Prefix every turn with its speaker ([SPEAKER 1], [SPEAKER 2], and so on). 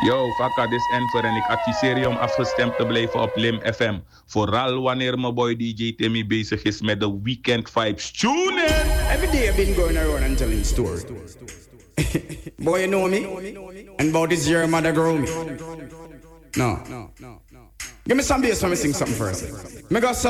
[SPEAKER 1] Yo, Fakka, dit is Enver en ik adviseer je om afgestemd te blijven op Lim FM. Vooral wanneer mijn boy DJ Timmy bezig is met de Weekend Vibes. Tune in!
[SPEAKER 2] Every day I've been going around and telling stories. Boy, you know me? And about this year, mother grow me. No. Give me some bass when me sing something first. Me go